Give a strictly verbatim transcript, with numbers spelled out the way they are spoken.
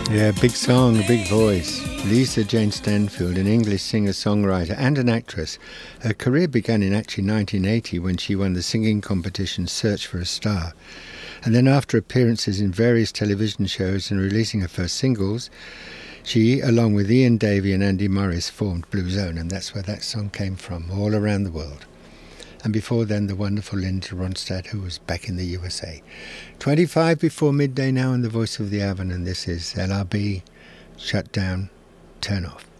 Yeah, big song, big voice. Lisa Jane Stanfield, an English singer-songwriter and an actress. Her career began in actually nineteen eighty when she won the singing competition Search for a Star. And then after appearances in various television shows and releasing her first singles, she, along with Ian Davey and Andy Morris, formed Blue Zone, and that's where that song came from, all around the world. And before then, the wonderful Linda Ronstadt, who was back in the U S A. twenty-five before midday now on the Voice of the Avon, and this is L R B, Shut Down, Turn Off.